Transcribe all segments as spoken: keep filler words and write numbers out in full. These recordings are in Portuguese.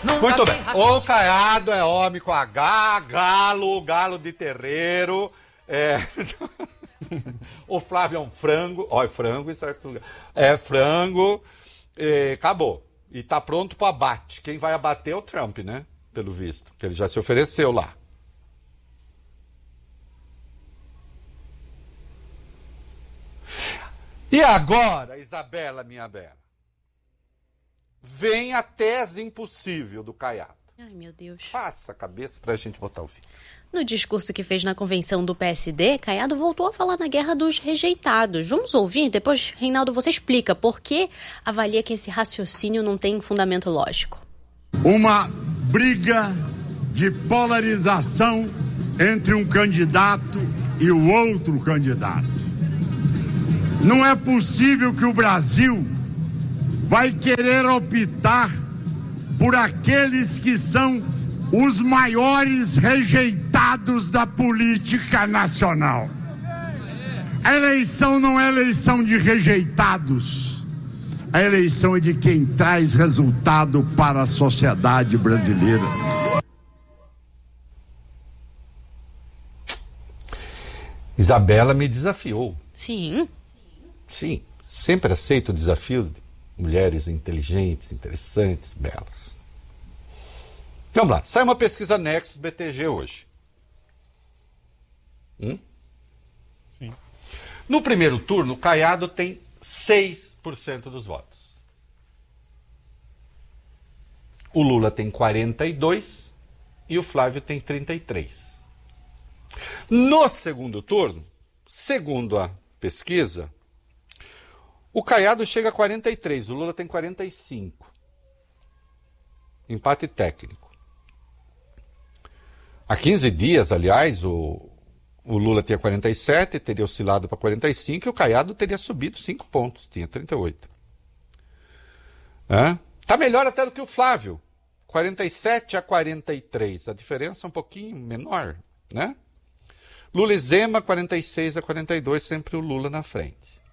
Muito bem. O Caiado é homem com H, galo, galo de terreiro. É... o Flávio é um frango. Ó, é frango em certo lugar. É frango. E acabou. E tá pronto pro abate. Quem vai abater é o Trump, né? Pelo visto. Que ele já se ofereceu lá. E agora, Isabela, minha bela, vem a tese impossível do Caiado. Ai, meu Deus. Faça a cabeça pra gente botar o fim. No discurso que fez na convenção do P S D, Caiado voltou a falar na guerra dos rejeitados. Vamos ouvir? Depois, Reinaldo, você explica por que avalia que esse raciocínio não tem fundamento lógico. Uma briga de polarização entre um candidato e o outro candidato. Não é possível que o Brasil vai querer optar por aqueles que são os maiores rejeitados da política nacional. A eleição não é eleição de rejeitados. A eleição é de quem traz resultado para a sociedade brasileira. Isabela me desafiou. Sim. Sim, sempre aceito o desafio de mulheres inteligentes, interessantes, belas. Vamos lá, sai uma pesquisa Nexus B T G hoje. Hum? Sim. No primeiro turno, o Caiado tem seis por cento dos votos. O Lula tem quarenta e dois por cento e o Flávio tem trinta e três por cento. No segundo turno, segundo a pesquisa, o Caiado chega a quarenta e três, o Lula tem quarenta e cinco. Empate técnico. Há quinze dias, aliás, o, o Lula tinha quarenta e sete, teria oscilado para quarenta e cinco, e o Caiado teria subido cinco pontos, tinha trinta e oito. Está melhor até do que o Flávio. quarenta e sete a quarenta e três, a diferença é um pouquinho menor, né? Lula e Zema, quarenta e seis a quarenta e dois, sempre o Lula na frente.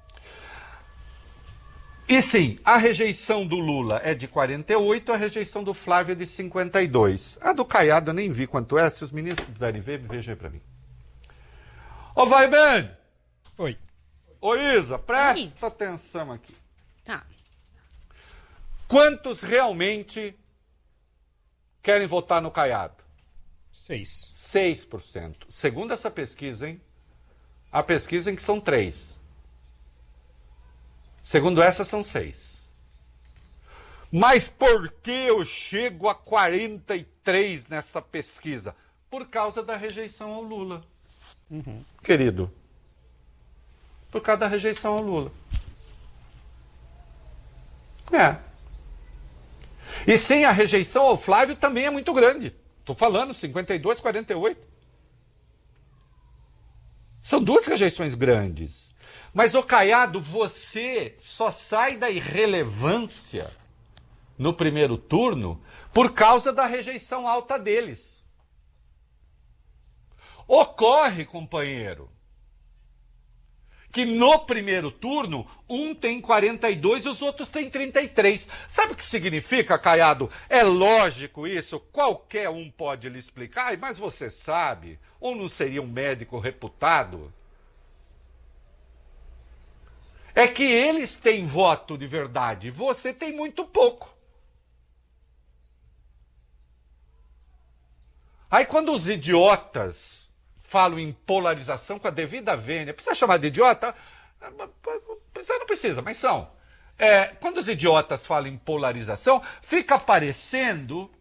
E sim, a rejeição do Lula é de quarenta e oito, a rejeição do Flávio é de cinquenta e dois. A do Caiado eu nem vi quanto é, se os meninos puderem ver, vejam aí pra mim. Ô, vai bem! Oi. Ô, Isa, presta Oi. atenção aqui. Tá. Quantos realmente querem votar no Caiado? Seis. seis por cento. Segundo essa pesquisa, hein? A pesquisa em que são três. Segundo essa, são seis. Mas por que eu chego a quarenta e três nessa pesquisa? Por causa da rejeição ao Lula. Uhum. Querido. Por causa da rejeição ao Lula. É. E sim, a rejeição ao Flávio também é muito grande. Estou falando, cinquenta e dois, quarenta e oito. São duas rejeições grandes. Mas, ô Caiado, você só sai da irrelevância no primeiro turno por causa da rejeição alta deles. Ocorre, companheiro, que no primeiro turno, um tem quarenta e dois e os outros têm trinta e três. Sabe o que significa, Caiado? É lógico isso, qualquer um pode lhe explicar, mas você sabe, ou não seria um médico reputado? É que eles têm voto de verdade, você tem muito pouco. Aí quando os idiotas falam em polarização com a devida vênia, precisa chamar de idiota? Você não precisa, mas são. É, quando os idiotas falam em polarização, fica parecendo,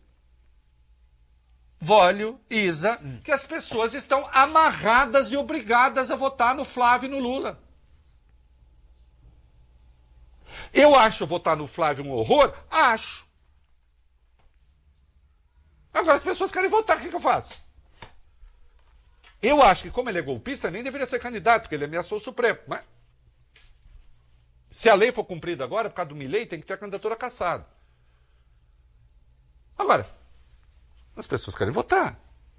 Vólio, Isa, hum. que as pessoas estão amarradas e obrigadas a votar no Flávio e no Lula. Eu acho votar no Flávio um horror? Acho. Agora as pessoas querem votar, o que, que eu faço? Eu acho que, como ele é golpista, nem deveria ser candidato, porque ele ameaçou o Supremo. Mas se a lei for cumprida agora, por causa do Milei, tem que ter a candidatura cassada. Agora, as pessoas querem votar.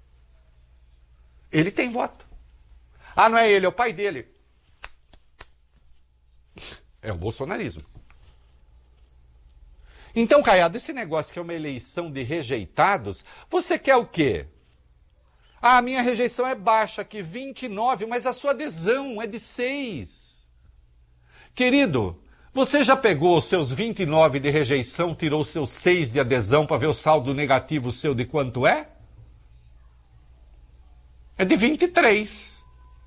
Ele tem voto. Ah, não é ele, é o pai dele. É o bolsonarismo. Então, Caiado, esse negócio que é uma eleição de rejeitados, você quer o quê? Ah, a minha rejeição é baixa aqui, vinte e nove, mas a sua adesão é de seis. Querido, você já pegou os seus vinte e nove de rejeição, tirou os seus seis de adesão para ver o saldo negativo seu de quanto é? É de vinte e três.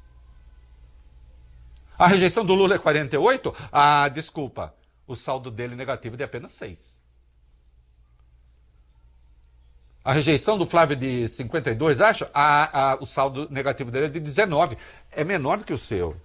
A rejeição do Lula é quarenta e oito? Ah, desculpa, o saldo dele negativo é de apenas seis. A rejeição do Flávio é de cinquenta e dois, acho? Ah, ah, o saldo negativo dele é de dezenove. É menor do que o seu.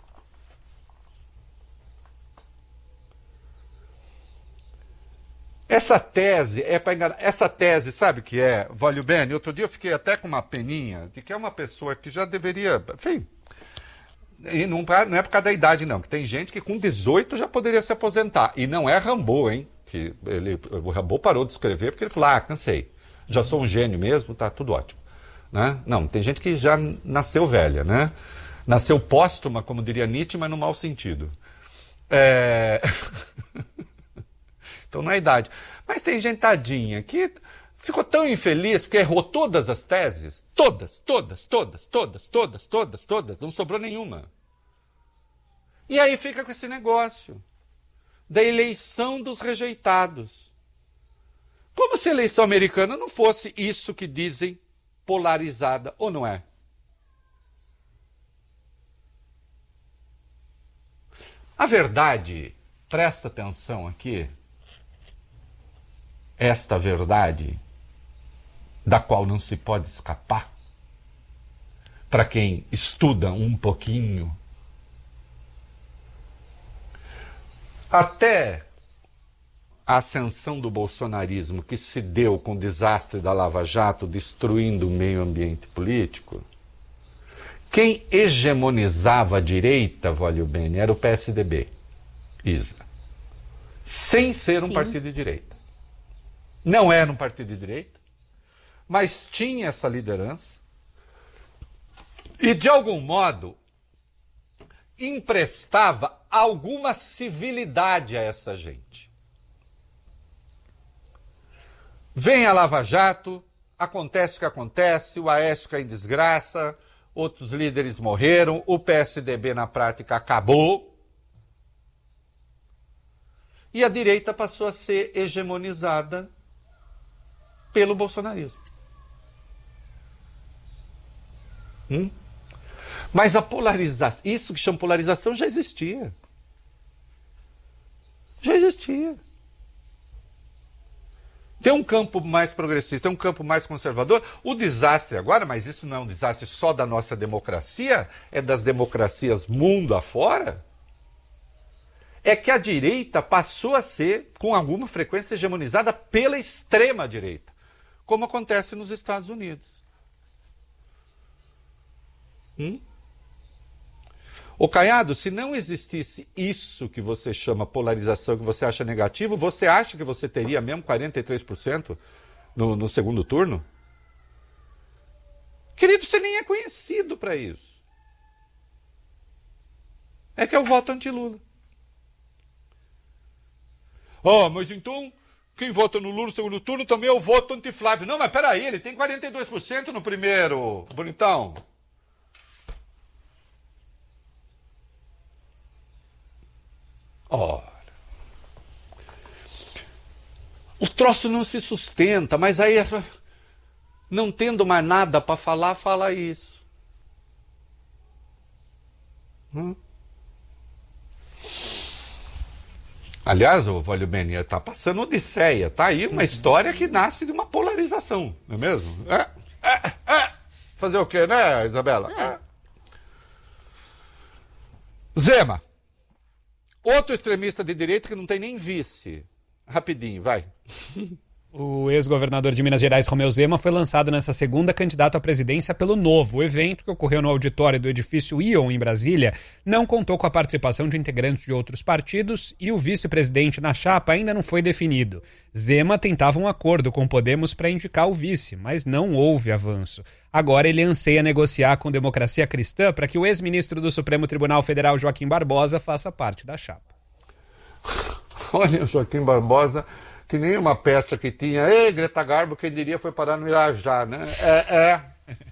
Essa tese é para enganar. Essa tese, sabe o que é? Valeu bem. Outro dia eu fiquei até com uma peninha de que é uma pessoa que já deveria. Enfim. E não, não é por causa da idade, não. Que tem gente que com dezoito já poderia se aposentar. E não é Rambo, hein? Que ele, o Rambo parou de escrever porque ele falou: ah, cansei. Já sou um gênio mesmo, tá tudo ótimo. Né? Não, tem gente que já nasceu velha, né? Nasceu póstuma, como diria Nietzsche, mas no mau sentido. É... Então não é idade. Mas tem gente tadinha que ficou tão infeliz porque errou todas as teses. Todas, todas, todas, todas, todas, todas, todas. Não sobrou nenhuma. E aí fica com esse negócio da eleição dos rejeitados. Como se a eleição americana não fosse isso que dizem, polarizada, ou não é? A verdade, presta atenção aqui, esta verdade, da qual não se pode escapar, para quem estuda um pouquinho, até a ascensão do bolsonarismo, que se deu com o desastre da Lava Jato, destruindo o meio ambiente político, quem hegemonizava a direita, Valeu bem, era o P S D B, Isa. Sem ser um Sim. partido de direita. Não era um partido de direita, mas tinha essa liderança e, de algum modo, emprestava alguma civilidade a essa gente. Vem a Lava Jato, acontece o que acontece, o Aécio cai em desgraça, outros líderes morreram, o P S D B na prática acabou e a direita passou a ser hegemonizada pelo bolsonarismo. Hum? Mas a polarização, isso que chama polarização já existia. Já existia. Tem um campo mais progressista, tem um campo mais conservador. O desastre agora, mas isso não é um desastre só da nossa democracia, é das democracias mundo afora, é que a direita passou a ser, com alguma frequência, hegemonizada pela extrema-direita, como acontece nos Estados Unidos. Hum? Ô Caiado, se não existisse isso que você chama polarização, que você acha negativo, você acha que você teria mesmo quarenta e três por cento no, no segundo turno? Querido, você nem é conhecido para isso. É que é o voto anti-Lula. Oh, mas então, quem vota no Lula no segundo turno também é o voto anti-Flávio. Não, mas peraí, ele tem quarenta e dois por cento no primeiro, bonitão. Ora, o troço não se sustenta, mas aí, não tendo mais nada para falar, fala isso. Hum? Aliás, o Valeu bem, está passando odisseia, tá aí uma história que nasce de uma polarização, não é mesmo? É, é, é. Fazer o quê, né, Isabela? É. Zema. Outro extremista de direita que não tem nem vice. Rapidinho, vai. O ex-governador de Minas Gerais, Romeu Zema, foi lançado nessa segunda candidato à presidência pelo Novo. O evento, que ocorreu no auditório do edifício Ion, em Brasília, não contou com a participação de integrantes de outros partidos e o vice-presidente na chapa ainda não foi definido. Zema tentava um acordo com Podemos para indicar o vice, mas não houve avanço. Agora ele anseia negociar com Democracia Cristã para que o ex-ministro do Supremo Tribunal Federal, Joaquim Barbosa, faça parte da chapa. Olha, o Joaquim Barbosa Que nem uma peça que tinha, ei, Greta Garbo, quem diria foi parar no Irajá, né? É, é.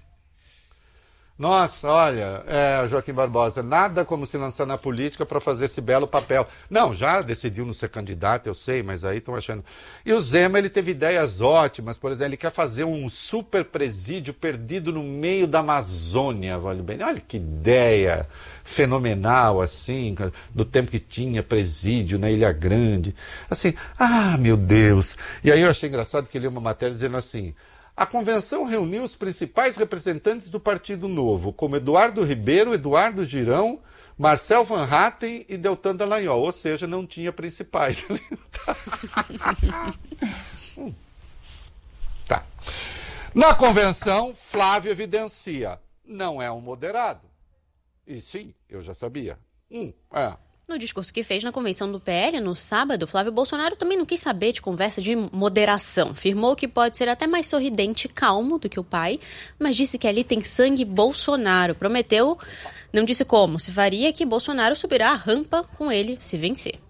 Nossa, olha, é, Joaquim Barbosa, nada como se lançar na política para fazer esse belo papel. Não, já decidiu não ser candidato, eu sei, mas aí estão achando... E o Zema, ele teve ideias ótimas, por exemplo, ele quer fazer um super presídio perdido no meio da Amazônia, vale bem. Olha que ideia fenomenal, assim, do tempo que tinha presídio na Ilha Grande. Assim, ah, meu Deus. E aí eu achei engraçado que ele li uma matéria dizendo assim... A convenção reuniu os principais representantes do Partido Novo, como Eduardo Ribeiro, Eduardo Girão, Marcel Van Hatten e Deltan Dallagnol. Ou seja, não tinha principais. hum. Tá. Na convenção, Flávio evidencia, não é um moderado. E sim, eu já sabia. Hum, é. No discurso que fez na convenção do P L, no sábado, Flávio Bolsonaro também não quis saber de conversa de moderação. Afirmou que pode ser até mais sorridente e calmo do que o pai, mas disse que ali tem sangue Bolsonaro. Prometeu, não disse como, se faria que Bolsonaro subirá a rampa com ele se vencer.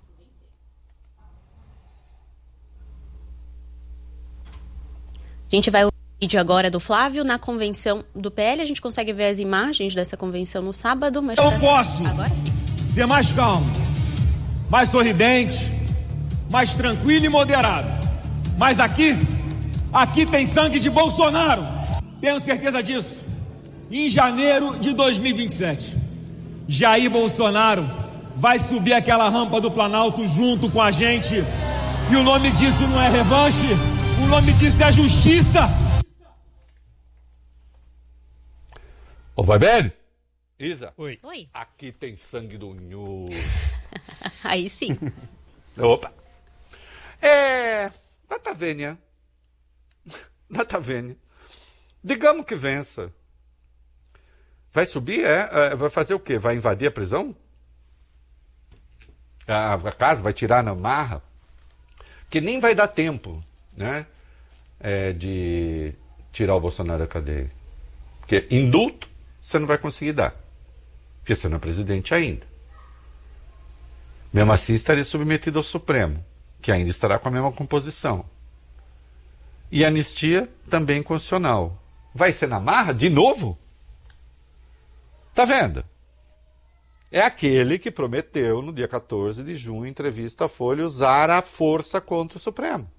A gente vai ouvir o vídeo agora do Flávio na convenção do P L. A gente consegue ver as imagens dessa convenção no sábado, mas... Eu posso! Agora sim. Ser mais calmo, mais sorridente, mais tranquilo e moderado. Mas aqui, aqui tem sangue de Bolsonaro. Tenho certeza disso. Em janeiro de dois mil e vinte e sete, Jair Bolsonaro vai subir aquela rampa do Planalto junto com a gente. E o nome disso não é revanche, o nome disso é justiça. Ô, vai bem? Isa, Oi. Oi. Aqui tem sangue do Nhu. Aí sim. Opa. É... Data vênia. Data vênia. Digamos que vença. Vai subir, é? é? Vai fazer o quê? Vai invadir a prisão? A, a casa? Vai tirar na marra? Que nem vai dar tempo, né? É, de tirar o Bolsonaro da cadeia. Porque indulto você não vai conseguir dar. Porque você não é presidente ainda. Mesmo assim, estaria submetido ao Supremo, que ainda estará com a mesma composição. E anistia também constitucional. Vai ser na marra? De novo? Tá vendo? É aquele que prometeu, no dia quatorze de junho, em entrevista à Folha, usar a força contra o Supremo.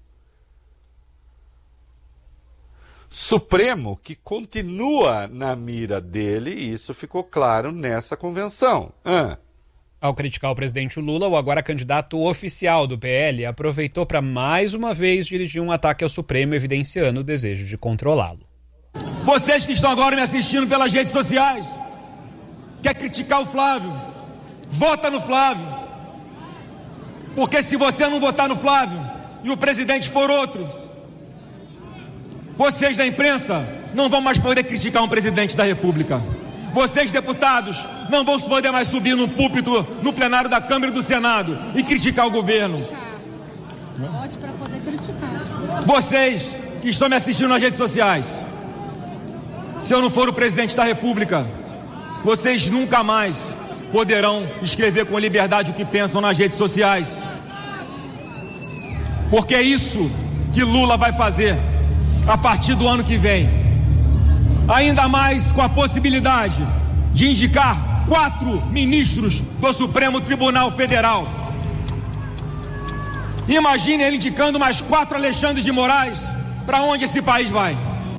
Supremo que continua na mira dele, e isso ficou claro nessa convenção. Ah. Ao criticar o presidente Lula, o agora candidato oficial do P L aproveitou para mais uma vez dirigir um ataque ao Supremo, evidenciando o desejo de controlá-lo. Vocês que estão agora me assistindo pelas redes sociais, quer criticar o Flávio, vota no Flávio. Porque se você não votar no Flávio e o presidente for outro, vocês da imprensa não vão mais poder criticar um presidente da República. Vocês, deputados, não vão poder mais subir no púlpito, no plenário da Câmara e do Senado e criticar o governo. Vote para poder criticar. Vocês que estão me assistindo nas redes sociais, se eu não for o presidente da República, vocês nunca mais poderão escrever com liberdade o que pensam nas redes sociais. Porque é isso que Lula vai fazer a partir do ano que vem. Ainda mais com a possibilidade de indicar quatro ministros do Supremo Tribunal Federal. Imagine ele indicando mais quatro Alexandres de Moraes. Para onde esse país vai?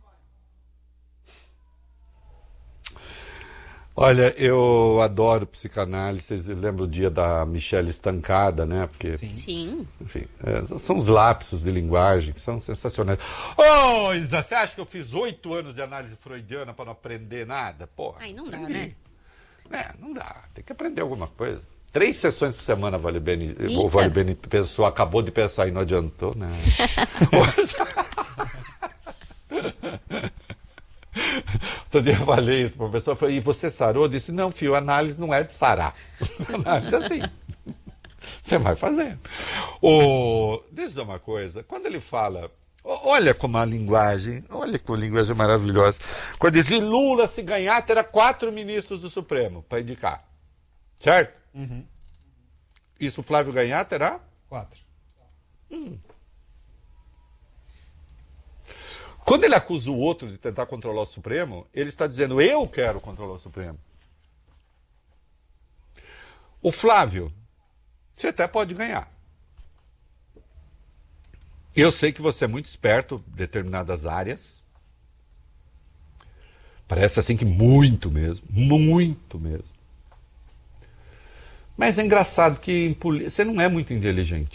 Olha, eu adoro psicanálise. Vocês lembram o dia da Michelle estancada, né? Porque, Sim. Sim. enfim, é, são os lapsos de linguagem que são sensacionais. Ô, oh, Isa, você acha que eu fiz oito anos de análise freudiana para não aprender nada? Porra. Ai, não dá, né? É, não dá. Tem que aprender alguma coisa. Três sessões por semana, Vale Bene, o Eita. Vale Bene pensou, acabou de pensar e não adiantou, né? Outro dia eu falei isso, o professor falou, e você sarou? Eu disse, não, filho, análise não é de sarar. Análise é assim. Você vai fazendo. O... Deixa eu dizer uma coisa, quando ele fala, olha como a linguagem, olha como a linguagem é maravilhosa. Quando diz, Lula, se ganhar, terá quatro ministros do Supremo para indicar. Certo? Uhum. Isso o Flávio ganhar, terá? Quatro. Hum. Quando ele acusa o outro de tentar controlar o Supremo, ele está dizendo, eu quero controlar o Supremo. O Flávio, você até pode ganhar. Eu sei que você é muito esperto em determinadas áreas. Parece assim que muito mesmo, muito mesmo. Mas é engraçado que em poli... você não é muito inteligente.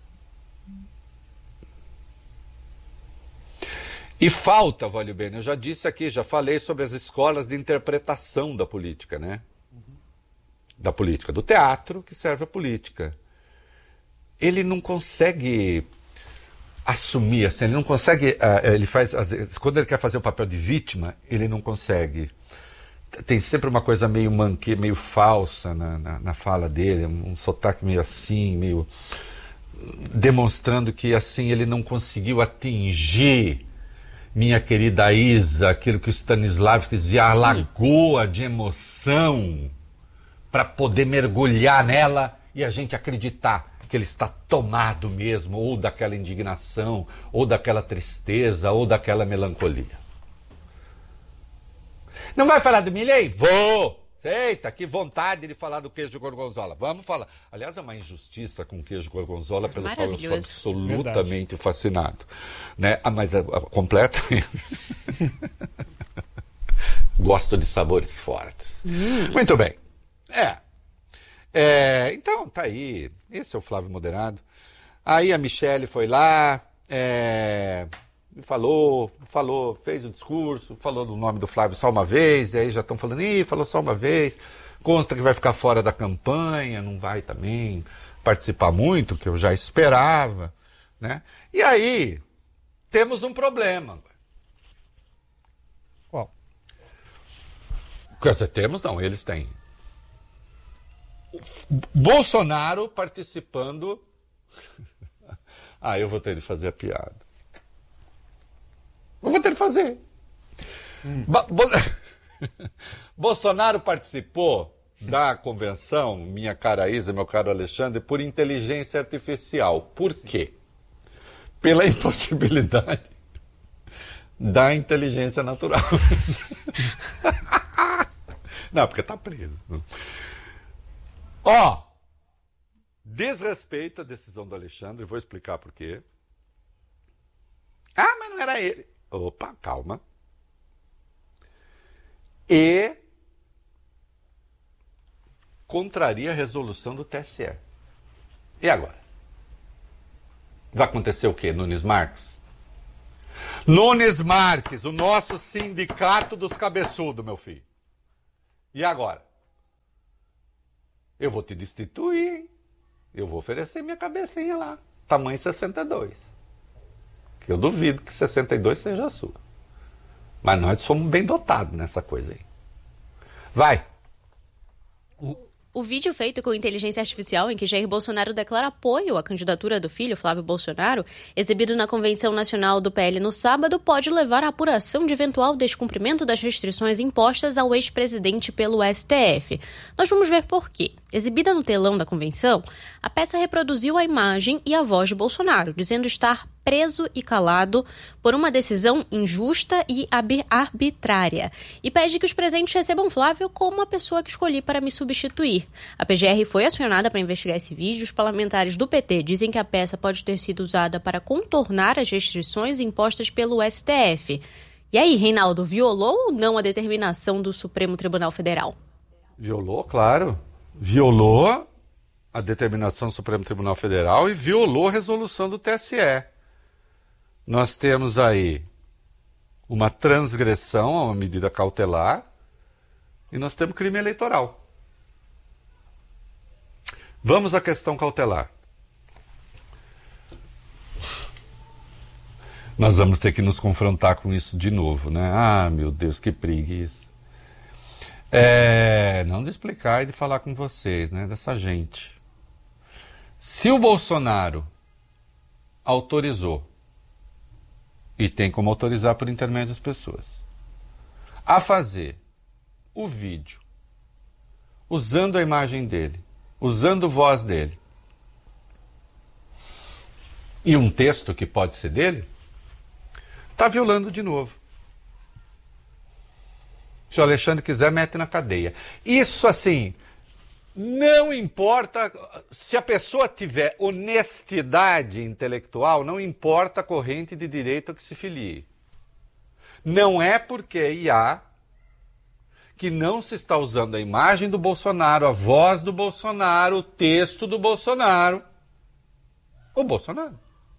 E falta, vale bem, eu já disse aqui, já falei sobre as escolas de interpretação da política, né? Da política, do teatro que serve a política. Ele não consegue assumir, assim, ele não consegue, uh, ele faz, às vezes, quando ele quer fazer o papel de vítima, ele não consegue. Tem sempre uma coisa meio manque, meio falsa na, na, na fala dele, um sotaque meio assim, meio demonstrando que assim ele não conseguiu atingir, minha querida Isa, aquilo que o Stanislavski dizia, a lagoa de emoção, para poder mergulhar nela e a gente acreditar que ele está tomado mesmo, ou daquela indignação, ou daquela tristeza, ou daquela melancolia. Não vai falar do Milei? Vou! Eita, que vontade de falar do queijo de gorgonzola. Vamos falar. Aliás, é uma injustiça com queijo de gorgonzola, pelo qual eu sou absolutamente Verdade. fascinado. Né? Ah, mas é, é, completamente. Gosto de sabores fortes. Hum. Muito bem. É. é. Então, tá aí. Esse é o Flávio Moderado. Aí a Michele foi lá, é, falou, falou, fez o discurso, falou do nome do Flávio só uma vez, e aí já estão falando, ih, falou só uma vez, consta que vai ficar fora da campanha, não vai também participar muito, que eu já esperava, né? E aí, temos um problema. Qual? Quer dizer, temos não, eles têm. Bolsonaro participando... Ah, eu vou ter de fazer a piada. Eu vou ter de fazer. Hum. Bo... Bolsonaro participou da convenção, minha cara Isa, meu caro Alexandre, por inteligência artificial. Por quê? Pela impossibilidade da inteligência natural. Não, porque tá preso. Ó, desrespeita a decisão do Alexandre, vou explicar por quê. Ah, mas não era ele. Opa, calma. E contraria a resolução do T S E. E agora? Vai acontecer o quê, Nunes Marques? Nunes Marques, o nosso sindicato dos cabeçudos, meu filho. E agora? Eu vou te destituir, hein? Eu vou oferecer minha cabecinha lá, tamanho sessenta e dois. Que eu duvido que sessenta e dois seja a sua. Mas nós somos bem dotados nessa coisa aí. Vai. O vídeo feito com inteligência artificial em que Jair Bolsonaro declara apoio à candidatura do filho, Flávio Bolsonaro, exibido na Convenção Nacional do P L no sábado, pode levar à apuração de eventual descumprimento das restrições impostas ao ex-presidente pelo S T F. Nós vamos ver por quê. Exibida no telão da convenção, a peça reproduziu a imagem e a voz de Bolsonaro, dizendo estar preso e calado por uma decisão injusta e arbitrária, e pede que os presentes recebam Flávio como a pessoa que escolhi para me substituir. A P G R foi acionada para investigar esse vídeo. Os parlamentares do P T dizem que a peça pode ter sido usada para contornar as restrições impostas pelo S T F. E aí, Reinaldo, violou ou não a determinação do Supremo Tribunal Federal? Violou, claro. Violou a determinação do Supremo Tribunal Federal e violou a resolução do T S E. Nós temos aí uma transgressão a uma medida cautelar e nós temos crime eleitoral. Vamos à questão cautelar. Nós vamos ter que nos confrontar com isso de novo, né? Ah, meu Deus, que preguiça. É, não de explicar e de falar com vocês, né? Dessa gente. Se o Bolsonaro autorizou, e tem como autorizar por intermédio das pessoas, a fazer o vídeo, usando a imagem dele, usando a voz dele, e um texto que pode ser dele, Está violando de novo. Se o Alexandre quiser, mete na cadeia. Isso, assim, não importa. Se a pessoa tiver honestidade intelectual, não importa a corrente de direito a que se filie. Não é porque é I A que não se está usando a imagem do Bolsonaro, a voz do Bolsonaro, o texto do Bolsonaro. O Bolsonaro.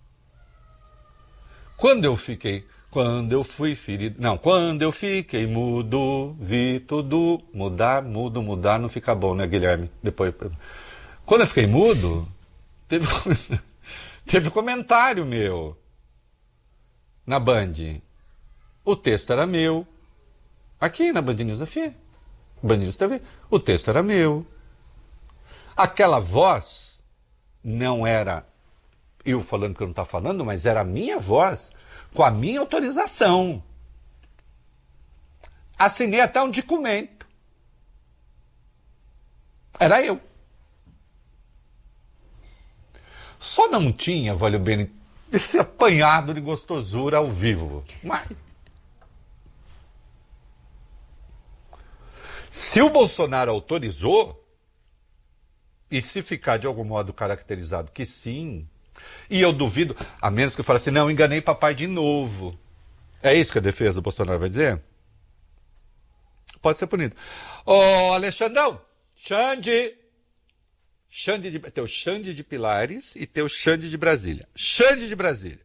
Quando eu fiquei... Quando eu fui ferido... Não, quando eu fiquei mudo, vi tudo mudar, mudo, mudar, não fica bom, né, Guilherme? Depois... Quando eu fiquei mudo, teve, teve comentário meu na Band. O texto era meu. Aqui na Band News F M. Band News T V. O texto era meu. Aquela voz não era eu falando que eu não estava falando, mas era a minha voz, com a minha autorização. Assinei até um documento. Era eu. Só não tinha, valeu bem, esse apanhado de gostosura ao vivo. Mas... se o Bolsonaro autorizou, e se ficar de algum modo caracterizado que sim, e eu duvido, a menos que eu fale assim, não, enganei papai de novo. É isso que a defesa do Bolsonaro vai dizer? Pode ser punido. Ô, Alexandrão, Xande, Xande de, tem o Xande de Pilares e tem o Xande de Brasília. Xande de Brasília.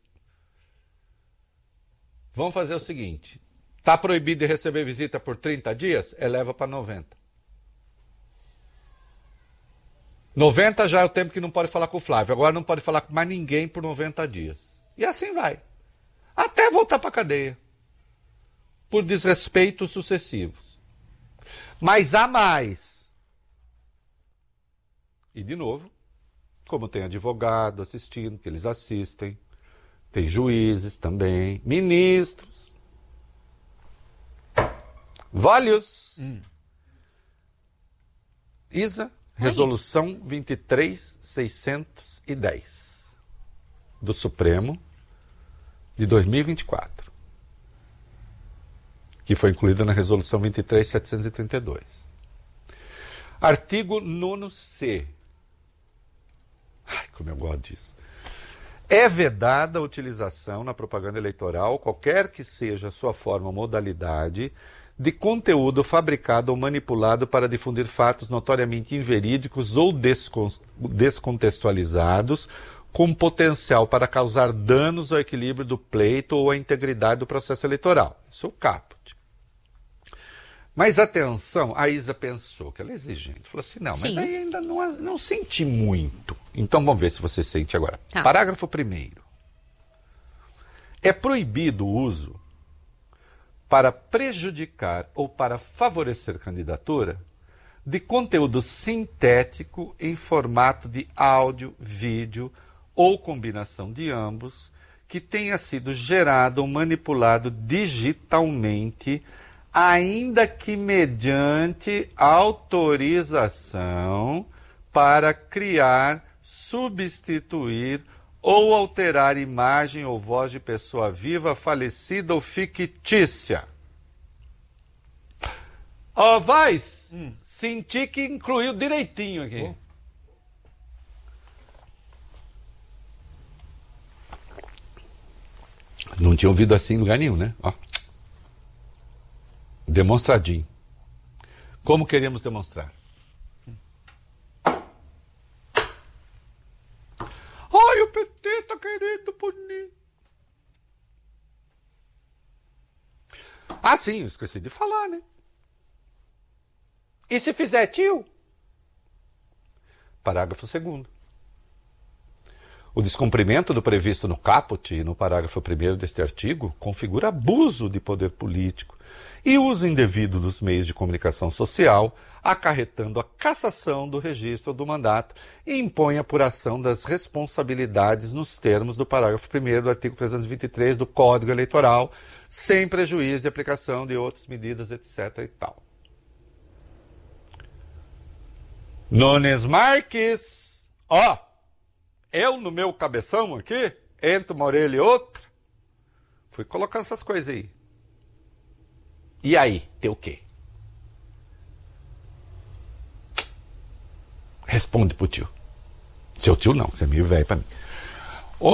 Vamos fazer o seguinte, está proibido de receber visita por trinta dias? Eleva para noventa. noventa já é o tempo que não pode falar com o Flávio. Agora não pode falar com mais ninguém por noventa dias. E assim vai. Até voltar para a cadeia. Por desrespeitos sucessivos. Mas há mais. E de novo, como tem advogado assistindo, que eles assistem, tem juízes também, ministros. Vários. Hum. Isa... Resolução vinte e três mil seiscentos e dez do Supremo de dois mil e vinte e quatro, que foi incluída na Resolução vinte e três mil setecentos e trinta e dois. Artigo nono C. Ai, como eu gosto disso. É vedada a utilização na propaganda eleitoral, qualquer que seja a sua forma ou modalidade, de conteúdo fabricado ou manipulado para difundir fatos notoriamente inverídicos ou descontextualizados, com potencial para causar danos ao equilíbrio do pleito ou à integridade do processo eleitoral. Isso é o caput. Mas atenção, a Isa pensou que ela é exigente. Falou assim, não, Sim. mas aí ainda não, não senti muito. Então vamos ver se você sente agora. Tá. Parágrafo primeiro. É proibido o uso para prejudicar ou para favorecer candidatura de conteúdo sintético em formato de áudio, vídeo ou combinação de ambos, que tenha sido gerado ou manipulado digitalmente, ainda que mediante autorização para criar, substituir ou alterar imagem ou voz de pessoa viva, falecida ou fictícia. Ó, oh, Vaz, hum. senti que incluiu direitinho aqui. Oh. Não tinha ouvido assim em lugar nenhum, né? Ó. Demonstradinho. Como queríamos demonstrar? Ai, o P T tá querendo punir. Ah, sim, eu esqueci de falar, né? E se fizer tio? Parágrafo segundo. O descumprimento do previsto no caput e no parágrafo primeiro deste artigo configura abuso de poder político e uso indevido dos meios de comunicação social, acarretando a cassação do registro do mandato e impõe a apuração das responsabilidades nos termos do parágrafo primeiro do artigo trezentos e vinte e três do Código Eleitoral, sem prejuízo de aplicação de outras medidas, etc. e tal. Nunes Marques, ó, eu no meu cabeção aqui, entre uma orelha e outra, Fui colocando essas coisas aí. E aí, tem o quê? Responde pro tio. Seu tio não, você é meio velho pra mim. Oh.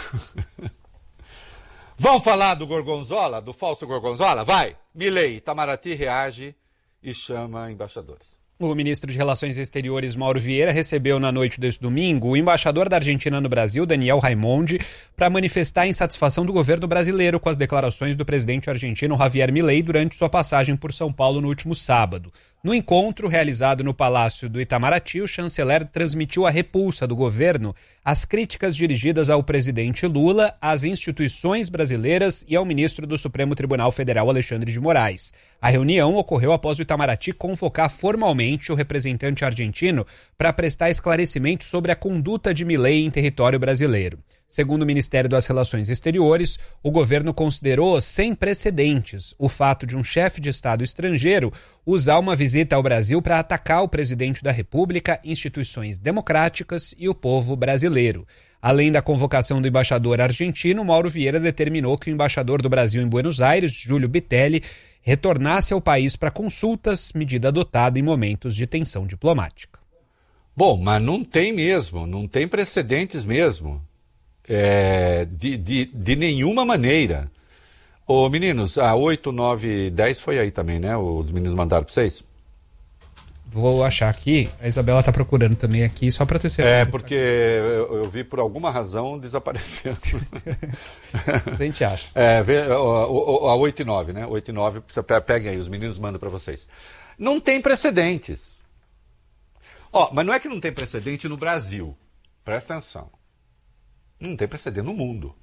Vamos falar do Gorgonzola, do falso Gorgonzola? Vai! Milei, Itamaraty reage e chama embaixadores. O ministro de Relações Exteriores, Mauro Vieira, recebeu na noite deste domingo o embaixador da Argentina no Brasil, Daniel Raimondi, para manifestar a insatisfação do governo brasileiro com as declarações do presidente argentino Javier Milei durante sua passagem por São Paulo no último sábado. No encontro realizado no Palácio do Itamaraty, o chanceler transmitiu a repulsa do governo às críticas dirigidas ao presidente Lula, às instituições brasileiras e ao ministro do Supremo Tribunal Federal, Alexandre de Moraes. A reunião ocorreu após o Itamaraty convocar formalmente o representante argentino para prestar esclarecimentos sobre a conduta de Milei em território brasileiro. Segundo o Ministério das Relações Exteriores, o governo considerou sem precedentes o fato de um chefe de Estado estrangeiro usar uma visita ao Brasil para atacar o presidente da República, instituições democráticas e o povo brasileiro. Além da convocação do embaixador argentino, Mauro Vieira determinou que o embaixador do Brasil em Buenos Aires, Júlio Bitelli, retornasse ao país para consultas, medida adotada em momentos de tensão diplomática. Bom, mas não tem mesmo, não tem precedentes mesmo. É, de, de, de nenhuma maneira. Ô meninos, a oito, nove, dez foi aí também, né? Os meninos mandaram para vocês? Vou achar aqui, a Isabela está procurando também aqui, só para ter certeza. É, porque eu, eu vi por alguma razão desaparecendo. Mas a gente acha. É, vê, a, a oito e nove, né? oito e nove, você peguem aí, os meninos mandam para vocês. Não tem precedentes. Ó, mas não é que não tem precedente no Brasil. Presta atenção. Não tem precedente no mundo.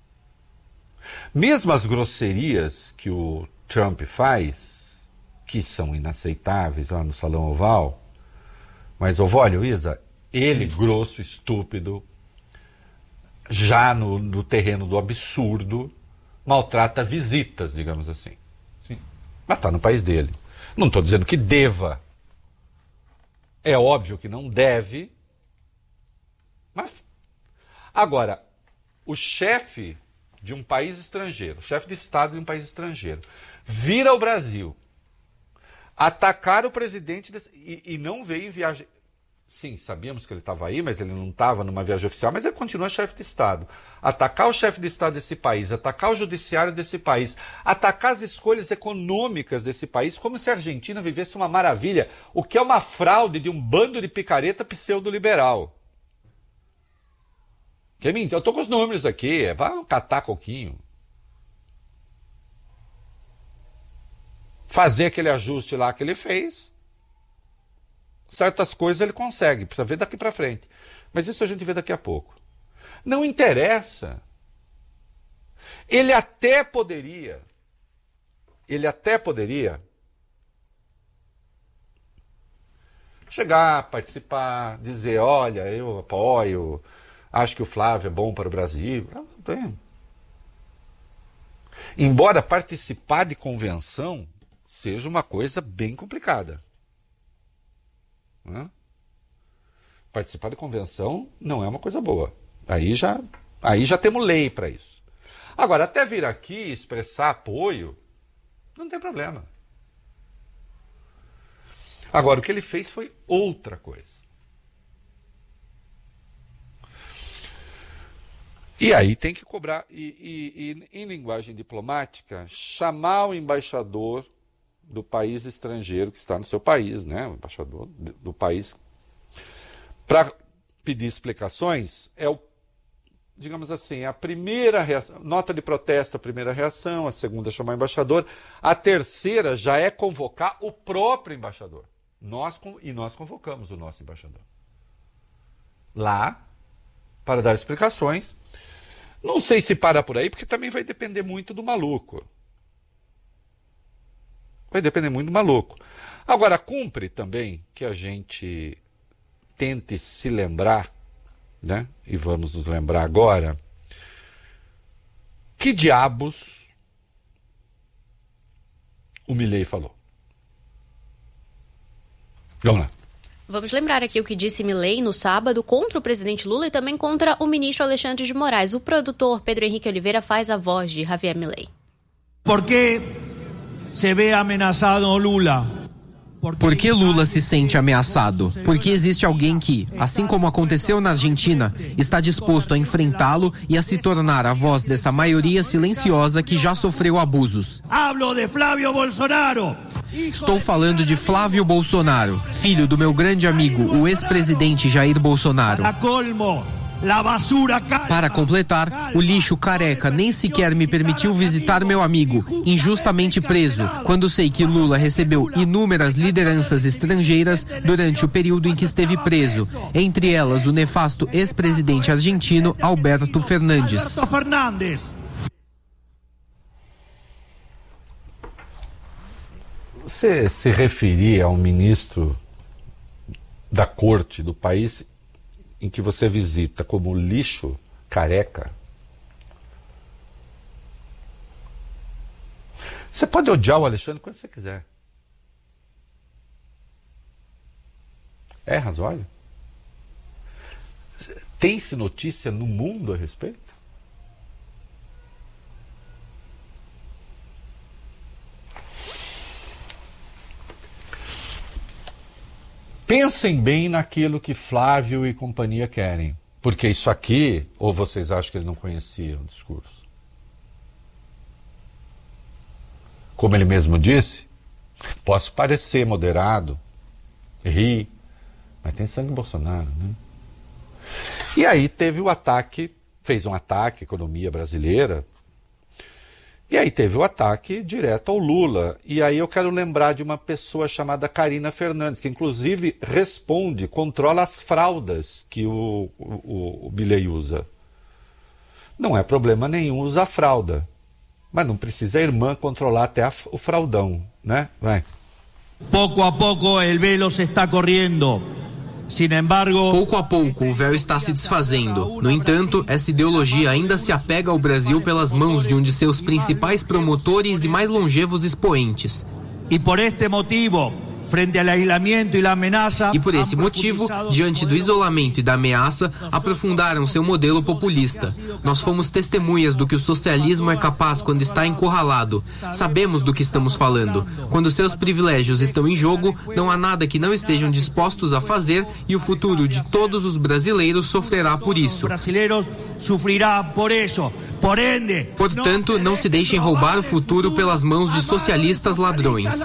Mesmo as grosserias que o Trump faz, que são inaceitáveis lá no Salão Oval, mas, olha, Isa, ele, grosso, estúpido, já no, no terreno do absurdo, maltrata visitas, digamos assim. Sim. Mas está no país dele. Não estou dizendo que deva. É óbvio que não deve, mas... Agora, o chefe de um país estrangeiro, o chefe de Estado de um país estrangeiro, vir ao Brasil, atacar o presidente desse, e, e não veio em viagem. Sim, sabíamos que ele estava aí, mas ele não estava numa viagem oficial, mas ele continua chefe de Estado. Atacar o chefe de Estado desse país, atacar o judiciário desse país, atacar as escolhas econômicas desse país, como se a Argentina vivesse uma maravilha, o que é uma fraude de um bando de picareta pseudo-liberal. Que mentira, eu estou com os números aqui, vai catar coquinho. Fazer aquele ajuste lá que ele fez, certas coisas ele consegue, precisa ver daqui para frente. Mas isso a gente vê daqui a pouco. Não interessa. Ele até poderia, ele até poderia chegar, participar, dizer, olha, eu apoio... Acho que o Flávio é bom para o Brasil. Não tem. Embora participar de convenção seja uma coisa bem complicada. Né? Participar de convenção não é uma coisa boa. Aí já, aí já temos lei para isso. Agora, até vir aqui expressar apoio, não tem problema. Agora, o que ele fez foi outra coisa. E aí tem que cobrar, e, e, e em linguagem diplomática, chamar o embaixador do país estrangeiro que está no seu país, né? O embaixador do país, para pedir explicações, é o, digamos assim, a primeira reação, nota de protesto, a primeira reação, a segunda é chamar o embaixador, a terceira já é convocar o próprio embaixador. Nós, e nós convocamos o nosso embaixador lá para dar explicações. Não sei se para por aí, porque também vai depender muito do maluco. Vai depender muito do maluco. Agora, cumpre também que a gente tente se lembrar, né? E vamos nos lembrar agora, que diabos o Milei falou. Vamos lá. Vamos lembrar aqui o que disse Milei no sábado contra o presidente Lula e também contra o ministro Alexandre de Moraes. O produtor Pedro Henrique Oliveira faz a voz de Javier Milei. Por que se vê ameaçado Lula? Por que Lula se sente ameaçado? Porque existe alguém que, assim como aconteceu na Argentina, está disposto a enfrentá-lo e a se tornar a voz dessa maioria silenciosa que já sofreu abusos. Hablo de Flávio Bolsonaro. Estou falando de Flávio Bolsonaro, filho do meu grande amigo, o ex-presidente Jair Bolsonaro. Para completar, o lixo careca nem sequer me permitiu visitar meu amigo, injustamente preso, quando sei que Lula recebeu inúmeras lideranças estrangeiras durante o período em que esteve preso, entre elas o nefasto ex-presidente argentino Alberto Fernandes. Você se referia a um ministro da corte do país em que você visita como lixo careca? Você pode odiar o Alexandre quando você quiser. É razoável? Tem-se notícia no mundo a respeito? Pensem bem naquilo que Flávio e companhia querem. Porque isso aqui, ou vocês acham que ele não conhecia o discurso? Como ele mesmo disse, posso parecer moderado, rir, mas tem sangue Bolsonaro, né? E aí teve o ataque, fez um ataque à economia brasileira, e aí teve o ataque direto ao Lula. E aí eu quero lembrar de uma pessoa chamada Carina Fernandes, que inclusive responde, controla as fraldas que o, o, o Milei usa. Não é problema nenhum usar fralda, mas não precisa a irmã controlar até a, o fraldão, né? Vai. Pouco a pouco o velo se está correndo. Pouco a pouco o véu está se desfazendo. No entanto, essa ideologia ainda se apega ao Brasil pelas mãos de um de seus principais promotores e mais longevos expoentes. E por este motivo, frente ao isolamento e à ameaça, E por esse motivo, diante do isolamento e da ameaça, aprofundaram seu modelo populista. Nós fomos testemunhas do que o socialismo é capaz quando está encurralado. Sabemos do que estamos falando. Quando seus privilégios estão em jogo, não há nada que não estejam dispostos a fazer e o futuro de todos os brasileiros sofrerá por isso. Portanto, não se deixem roubar o futuro pelas mãos de socialistas ladrões.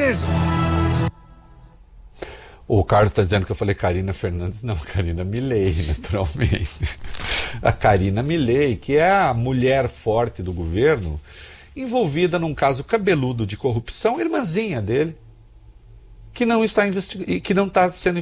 O Carlos está dizendo que eu falei Carina Fernandes. Não, Carina Milei, naturalmente. A Carina Milei, que é a mulher forte do governo, envolvida num caso cabeludo de corrupção, irmãzinha dele, que não está investig... que não está sendo